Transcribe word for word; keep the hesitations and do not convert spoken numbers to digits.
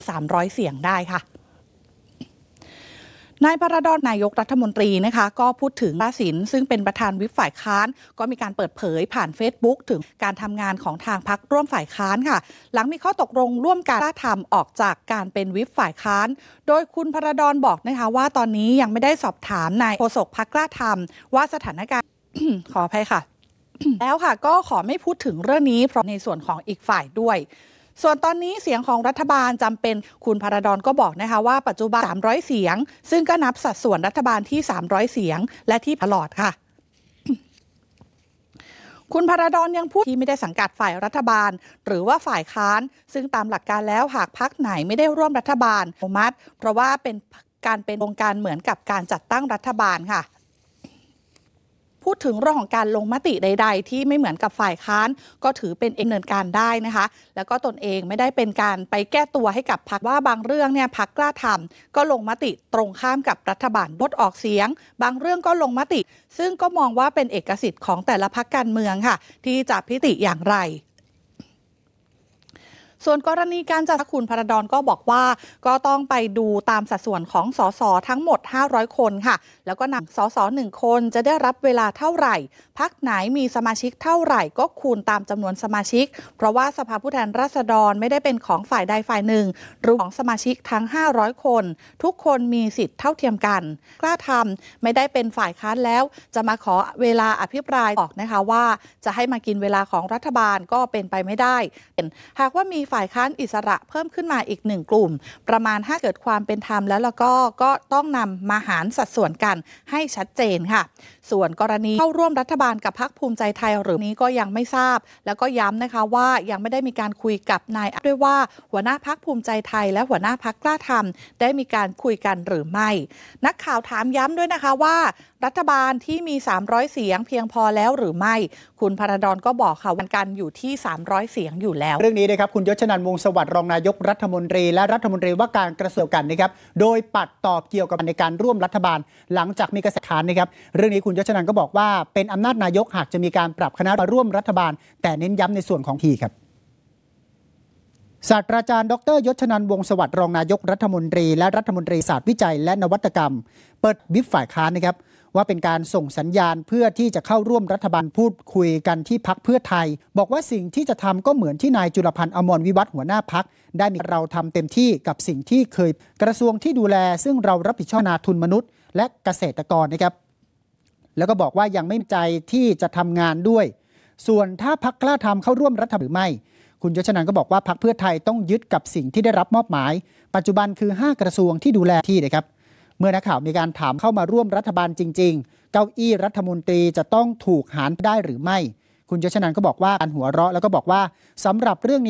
สามร้อยเสียงได้ค่ะนายพระดอนนายกรัฐมนตรีนะคะก็พูดถึงราศินซึ่งเป็นประธานวิปฝ่ายค้านก็มีการเปิดเผยผ่าน Facebook ถึงการทำงานของทางพรรคร่วมฝ่ายค้านค่ะหลังมีข้อตกลงร่วมกันกล้าทำออกจากการเป็นวิปฝ่ายค้านโดยคุณพระดอนบอกนะคะว่าตอนนี้ยังไม่ได้สอบถามนายโฆษกพรรคกล้าทำว่าสถานการณ์ ขออภัยค่ะ แล้วค่ะก็ขอไม่พูดถึงเรื่องนี้เพราะในส่วนของอีกฝ่ายด้วยส่วนตอนนี้เสียงของรัฐบาลจำเป็นคุณพระดอนก็บอกนะคะว่าปัจจุบันสามร้อยเสียงซึ่งก็นับสัดส่วนรัฐบาลที่สามร้อยเสียงและที่ตลอดค่ะ คุณพระดอนยังพูดที่ไม่ได้สังกัดฝ่ายรัฐบาลหรือว่าฝ่ายค้านซึ่งตามหลักการแล้วหากพรรคไหนไม่ได้ร่วมรัฐบาลอนุมัติเพราะว่าเป็นการเป็นองค์การเหมือนกับการจัดตั้งรัฐบาลค่ะพูดถึงเรื่องของการลงมติใดๆที่ไม่เหมือนกับฝ่ายค้านก็ถือเป็นดำเนินการได้นะคะแล้วก็ตนเองไม่ได้เป็นการไปแก้ตัวให้กับพรรคว่าบางเรื่องเนี่ยพรรคกล้าทำก็ลงมติตรงข้ามกับรัฐบาลงดออกเสียงบางเรื่องก็ลงมติซึ่งก็มองว่าเป็นเอกสิทธิ์ของแต่ละพรรคการเมืองค่ะที่จะพิติอย่างไรส่วนกรณีการจัดคุณพระดอนก็บอกว่าก็ต้องไปดูตามสัดส่วนของสสทั้งหมดห้าร้อยคนค่ะแล้วก็นำสสหนึ่งคนจะได้รับเวลาเท่าไหร่พรรคไหนมีสมาชิกเท่าไหร่ก็คูณตามจำนวนสมาชิกเพราะว่าสภาผู้แทนราษฎรไม่ได้เป็นของฝ่ายใดฝ่ายหนึ่งหรือของสมาชิกทั้งห้าร้อยคนทุกคนมีสิทธิ์เท่าเทียมกันกล้าทำไม่ได้เป็นฝ่ายค้านแล้วจะมาขอเวลาอภิปรายบอกนะคะว่าจะให้มากินเวลาของรัฐบาลก็เป็นไปไม่ได้หากว่ามีฝ่ายค้านอิสระเพิ่มขึ้นมาอีกหนึ่งกลุ่มประมาณถ้าเกิดความเป็นธรรมแล้วแล้วก็ก็ต้องนำมาหารสัดส่วนกันให้ชัดเจนค่ะส่วนกรณีเข้าร่วมรัฐบาลกับพรรคภูมิใจไทยหรือนี้ก็ยังไม่ทราบแล้วก็ย้ำนะคะว่ายังไม่ได้มีการคุยกับนายด้วยว่าหัวหน้าพรรคภูมิใจไทยและหัวหน้าพรรคกล้าทำได้มีการคุยกันหรือไม่นักข่าวถามย้ำด้วยนะคะว่ารัฐบาลที่มีสามร้อยเสียงเพียงพอแล้วหรือไม่คุณพระดอนก็บอกค่ะวันกันอยู่ที่สามร้อยเสียงอยู่แล้วเรื่องนี้นะครับคุณยศนันท์ วงศ์สวัสดิ์รองนายกรัฐมนตรีและรัฐมนตรีว่าการกระทรวงการนะครับโดยปัดตอบเกี่ยวกับในการร่วมรัฐบาลหลังจากมีกระแสข่าวนะครับเรื่องนี้คุณยศนันท์ก็บอกว่าเป็นอำนาจนายกหากจะมีการปรับคณะมาร่วมรัฐบาลแต่เน้นย้ำในส่วนของทีครับศาสตราจารย์ดรยศนันท์ วงศ์สวัสดิ์รองนายกรัฐมนตรีและรัฐมนตรีศาสตร์วิจัยและนวัตกรรมเปิดวิปฝ่ายค้านนะครับว่าเป็นการส่งสัญญาณเพื่อที่จะเข้าร่วมรัฐบาลพูดคุยกันที่พรรคเพื่อไทยบอกว่าสิ่งที่จะทำก็เหมือนที่นายจุลพันธ์อมรวิวัฒน์หัวหน้าพรรคได้มีเราทำเต็มที่กับสิ่งที่เคยกระทรวงที่ดูแลซึ่งเรารับผิดชอบนาทุนมนุษย์และเกษตรกรนะครับแล้วก็บอกว่ายังไม่ใจที่จะทำงานด้วยส่วนถ้าพรรคกล้าทำเข้าร่วมรัฐบาลหรือไม่คุณยศนันท์ก็บอกว่าพรรคเพื่อไทยต้องยึดกับสิ่งที่ได้รับมอบหมายปัจจุบันคือห้ากระทรวงที่ดูแลที่นะครับเมื่อนักข่าวมีการถามเข้ามาร่วมรัฐบาลจริงๆเก้าอี้รัฐมนตรีจะต้องถูกหารได้หรือไม่คุณยศนันท์ก็บอกว่าการหัวเราะแล้วก็บอกว่าสำหรับเรื่องนี้